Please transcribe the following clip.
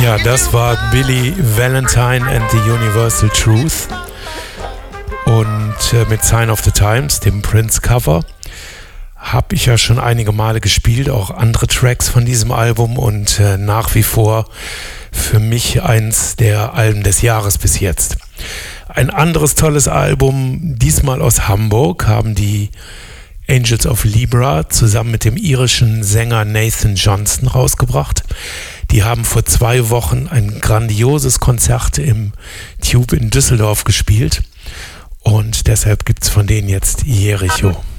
Ja, das war Billy Valentine and the Universal Truth und mit Sign of the Times, dem Prince-Cover, habe ich ja schon einige Male gespielt, auch andere Tracks von diesem Album und nach wie vor für mich eins der Alben des Jahres bis jetzt. Ein anderes tolles Album, diesmal aus Hamburg, haben die Angels of Libra zusammen mit dem irischen Sänger Nathan Johnston rausgebracht. Die haben vor 2 Wochen ein grandioses Konzert im Tube in Düsseldorf gespielt und deshalb gibt's von denen jetzt Jericho.